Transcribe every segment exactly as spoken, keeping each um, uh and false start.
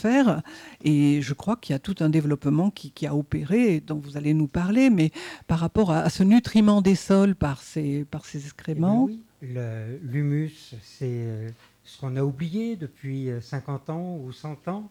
faire. Et je crois qu'il y a tout un développement qui, qui a opéré, dont vous allez nous parler, mais par rapport à, à ce nutriment des sols par ces, par ces excréments. Eh bien oui, le, l'humus, c'est ce qu'on a oublié depuis cinquante ans ou cent ans.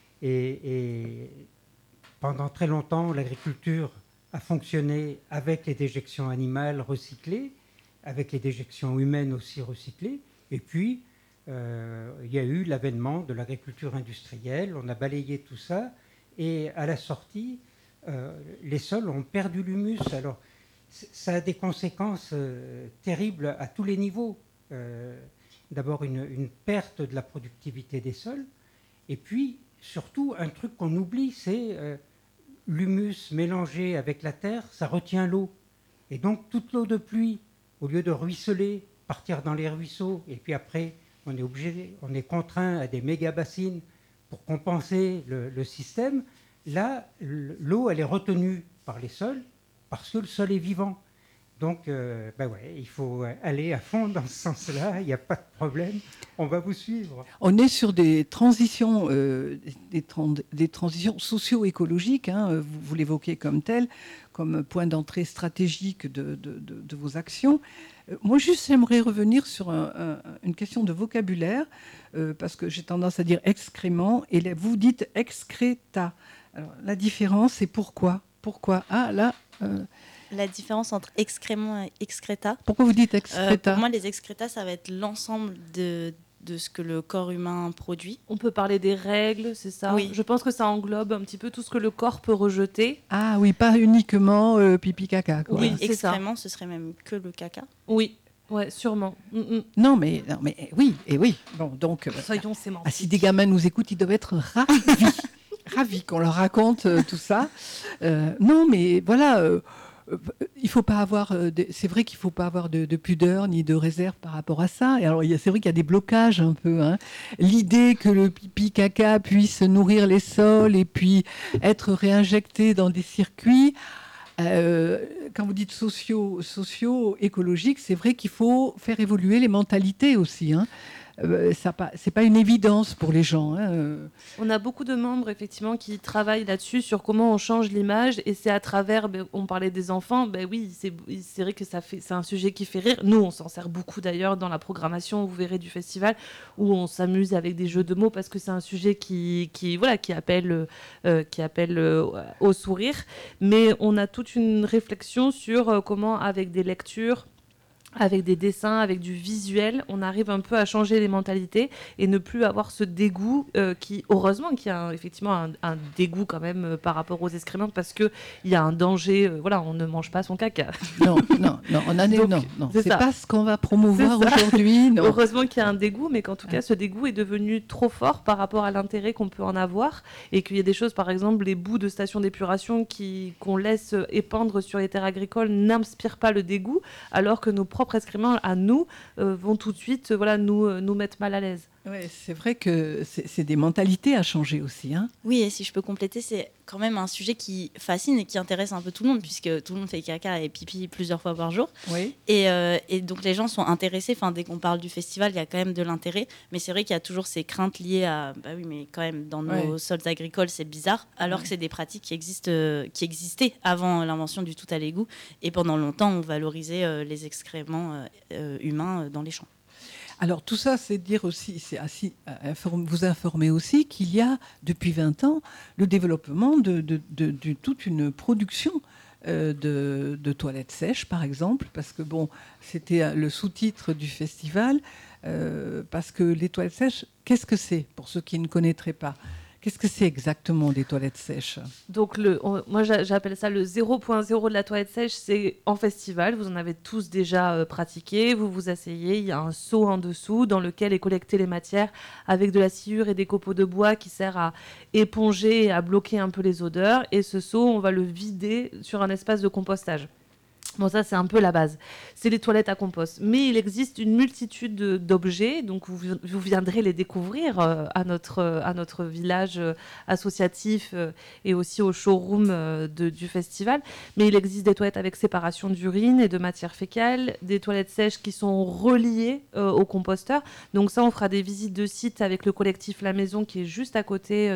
Et, et pendant très longtemps, l'agriculture a fonctionné avec les déjections animales recyclées, avec les déjections humaines aussi recyclées. Et puis, euh, il y a eu l'avènement de l'agriculture industrielle. On a balayé tout ça. Et à la sortie, euh, les sols ont perdu l'humus. Alors, ça a des conséquences euh, terribles à tous les niveaux. Euh, d'abord, une, une perte de la productivité des sols. Et puis, surtout, un truc qu'on oublie, c'est euh, l'humus mélangé avec la terre, ça retient l'eau. Et donc, toute l'eau de pluie, au lieu de ruisseler, partir dans les ruisseaux, et puis après, on est obligé, on est contraint à des méga-bassines pour compenser le, le système. Là, l'eau, elle est retenue par les sols parce que le sol est vivant. Donc, euh, ben ouais, il faut aller à fond dans ce sens-là, il n'y a pas de problème, on va vous suivre. On est sur des transitions, euh, des, tran- des transitions socio-écologiques, hein, vous, vous l'évoquez comme tel, comme point d'entrée stratégique de, de, de, de vos actions. Euh, moi, juste, j'aimerais revenir sur un, un, une question de vocabulaire, euh, parce que j'ai tendance à dire excrément, et là, vous dites excréta. Alors, la différence, c'est pourquoi Pourquoi Ah, là... Euh, La différence entre excrément et excréta. Pourquoi vous dites Euh, excréta Pour moi, les excrétas, ça va être l'ensemble de, de ce que le corps humain produit. On peut parler des règles, c'est ça. Oui. Je pense que ça englobe un petit peu tout ce que le corps peut rejeter. Ah oui, pas uniquement euh, pipi-caca, quoi. Oui, Oui, c'est ça. excrément, ce serait même que le caca. Oui, ouais, sûrement. Mm, mm. Non, mais, non, mais eh oui, et oui. Bon, donc, euh, Soyons sémantiques. ah, si des gamins nous écoutent, ils doivent être ravis, ravis qu'on leur raconte euh, tout ça. Euh, non, mais voilà, euh, euh, il faut pas avoir. euh, de- c'est vrai qu'il faut pas avoir de, de pudeur ni de réserve par rapport à ça. Et alors, il y a- c'est vrai qu'il y a des blocages un peu. Hein. L'idée que le pipi caca puisse nourrir les sols et puis être réinjecté dans des circuits. Euh, quand vous dites socio, socio-écologique, c'est vrai qu'il faut faire évoluer les mentalités aussi. Hein. Euh, ça pas, c'est pas une évidence pour les gens. Hein. Euh, On a beaucoup de membres effectivement qui travaillent là-dessus sur comment on change l'image et c'est à travers. Ben, on parlait des enfants, ben oui, c'est, c'est vrai que ça fait, c'est un sujet qui fait rire. Nous, on s'en sert beaucoup d'ailleurs dans la programmation. Vous verrez du festival où on s'amuse avec des jeux de mots parce que c'est un sujet qui, qui voilà, qui appelle, euh, qui appelle euh, au sourire. Mais on a toute une réflexion sur euh, comment, avec des lectures, avec des dessins, avec du visuel, on arrive un peu à changer les mentalités et ne plus avoir ce dégoût euh, qui, heureusement, qu'il y a un- effectivement un, un dégoût quand même euh, par rapport aux excréments parce qu'il y a un danger, euh, voilà, on ne mange pas son caca. non, non, non, on en est, Donc, non, non. c'est C'est, ça. pas ce qu'on va promouvoir C'est ça. aujourd'hui. Non. Heureusement qu'il y a un dégoût, mais qu'en tout cas, ce dégoût est devenu trop fort par rapport à l'intérêt qu'on peut en avoir et qu'il y a des choses, par exemple, les bouts de stations d'épuration qui, qu'on laisse épandre sur les terres agricoles n'inspirent pas le dégoût, alors que nos propres excréments à nous euh, vont tout de suite euh, voilà, nous, euh, nous mettre mal à l'aise. Ouais, c'est vrai que c'est, c'est des mentalités à changer aussi. Hein. Oui, et si je peux compléter, c'est quand même un sujet qui fascine et qui intéresse un peu tout le monde, puisque tout le monde fait caca et pipi plusieurs fois par jour. Oui. Et, euh, et donc les gens sont intéressés. Enfin, dès qu'on parle du festival, il y a quand même de l'intérêt. Mais c'est vrai qu'il y a toujours ces craintes liées à, bah oui, mais quand même dans nos Ouais. sols agricoles, c'est bizarre. Alors Ouais. que c'est des pratiques qui existent, euh, qui existaient avant l'invention du tout à l'égout. Et pendant longtemps, on valorisait euh, les excréments euh, euh, humains euh, dans les champs. Alors tout ça, c'est dire aussi, c'est assis, inform- vous informer aussi qu'il y a depuis vingt ans le développement de, de, de, de toute une production euh, de, de toilettes sèches, par exemple, parce que bon, c'était euh, le sous-titre du festival, euh, parce que les toilettes sèches, qu'est-ce que c'est pour ceux qui ne connaîtraient pas? Qu'est-ce que c'est exactement des toilettes sèches? Donc, le, on- moi, j'a- j'appelle ça le zéro point zéro de la toilette sèche. C'est en festival. Vous en avez tous déjà euh, pratiqué. Vous vous asseyez. Il y a un seau en dessous dans lequel est collectée les matières avec de la sciure et des copeaux de bois qui sert à éponger et à bloquer un peu les odeurs. Et ce seau, on va le vider sur un espace de compostage. Bon, ça, c'est un peu la base. C'est les toilettes à compost. Mais il existe une multitude de- d'objets, donc vous, vous viendrez les découvrir euh, à, notre, euh, à notre village euh, associatif euh, et aussi au showroom euh, de- du festival. Mais il existe des toilettes avec séparation d'urine et de matière fécale, des toilettes sèches qui sont reliées euh, au composteur. Donc ça, on fera des visites de site avec le collectif La Maison qui est juste à côté